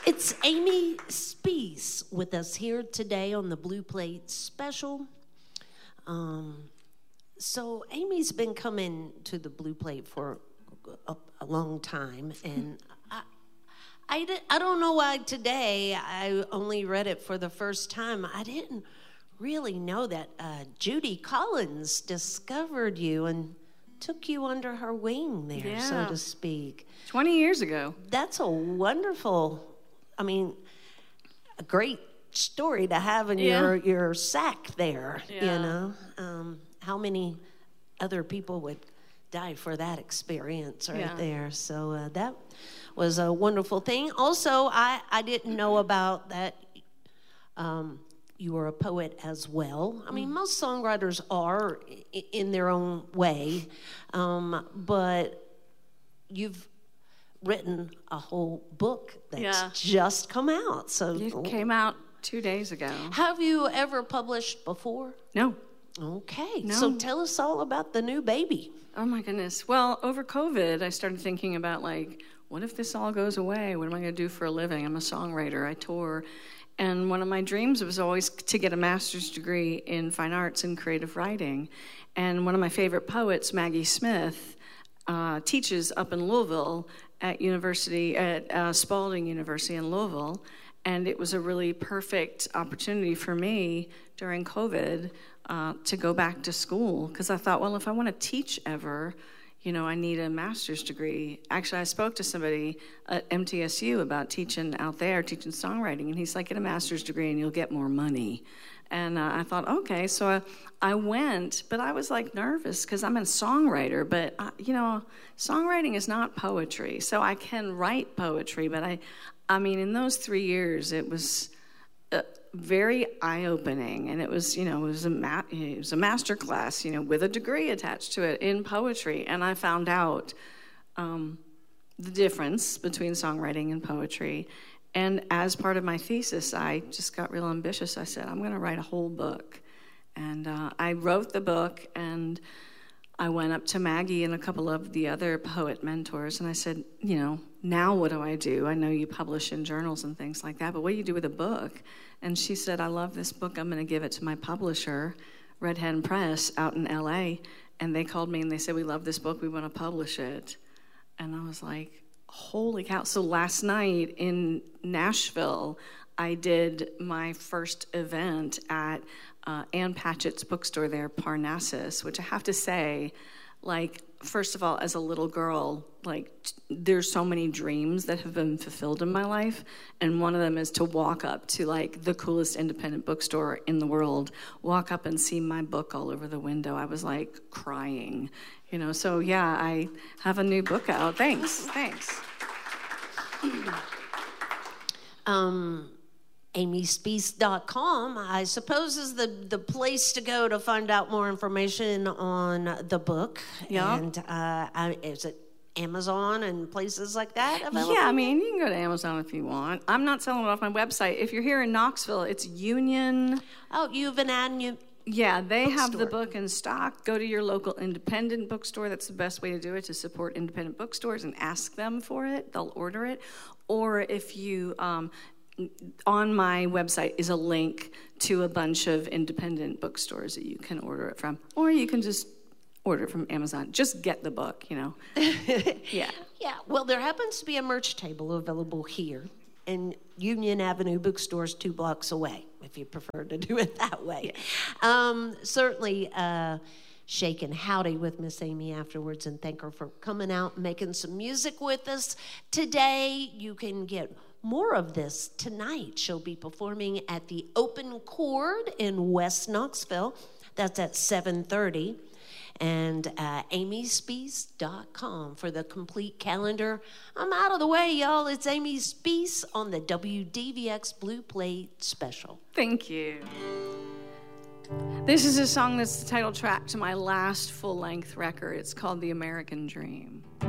It's Amy Spees with us here today on the Blue Plate Special. So Amy's been coming to the Blue Plate for a long time, and I don't know why today I only read it for the first time. I didn't really know that Judy Collins discovered you and took you under her wing there, so to speak. 20 years ago. That's a wonderful, a great story to have in your sack there, you know. How many other people would die for that experience there. So that was a wonderful thing. Also, I didn't know about that. You were a poet as well. I mean, most songwriters are in their own way, but you've written a whole book that's just come out. So it came out 2 days ago. Have you ever published before? No. Okay. No. So tell us all about the new baby. Oh my goodness. Well, over COVID, I started thinking about what if this all goes away? What am I going to do for a living? I'm a songwriter. I tour. And one of my dreams was always to get a master's degree in fine arts and creative writing. And one of my favorite poets, Maggie Smith, teaches up in Louisville at Spalding University in Louisville. And it was a really perfect opportunity for me during COVID to go back to school. Because I thought, well, if I want to teach ever, I need a master's degree. Actually, I spoke to somebody at MTSU about teaching out there, teaching songwriting, and he's like, get a master's degree and you'll get more money. And I thought, okay, so I went, but I was nervous because I'm a songwriter, but songwriting is not poetry. So I can write poetry, but I mean, in those 3 years, it was very eye-opening, and it was a master class, with a degree attached to it in poetry, and I found out the difference between songwriting and poetry. And as part of my thesis, I just got real ambitious. I said, I'm going to write a whole book, and I wrote the book, and I went up to Maggie and a couple of the other poet mentors, and I said, now what do I do? I know you publish in journals and things like that, but what do you do with a book? And she said, I love this book. I'm going to give it to my publisher, Red Hen Press, out in L.A. And they called me and they said, we love this book. We want to publish it. And I was like, holy cow. So last night in Nashville, I did my first event at Ann Patchett's bookstore there, Parnassus, which I have to say, first of all, as a little girl, there's so many dreams that have been fulfilled in my life, and one of them is to walk up to the coolest independent bookstore in the world, walk up and see my book all over the window. I was crying, so yeah, I have a new book out. Thanks. AmySpees.com, I suppose, is the place to go to find out more information on the book. Yeah. And is it Amazon and places like that available? Yeah, you can go to Amazon if you want. I'm not selling it off my website. If you're here in Knoxville, it's Union. Oh, you've an ad. Yeah, they have the book in stock. Go to your local independent bookstore. That's the best way to do it, to support independent bookstores, and ask them for it. They'll order it. Or if you... on my website is a link to a bunch of independent bookstores that you can order it from. Or you can just order it from Amazon. Just get the book, Yeah. Yeah, well, there happens to be a merch table available here, and Union Avenue bookstores 2 blocks away, if you prefer to do it that way. Yeah. Certainly shake and howdy with Miss Amy afterwards and thank her for coming out and making some music with us today. You can get more of this tonight. She'll be performing at the Open Chord in West Knoxville. That's at 7:30. And AmySpees.com for the complete calendar. I'm out of the way, y'all. It's Amy Spees on the WDVX Blue Plate Special. Thank you. This is a song that's the title track to my last full-length record. It's called The American Dream.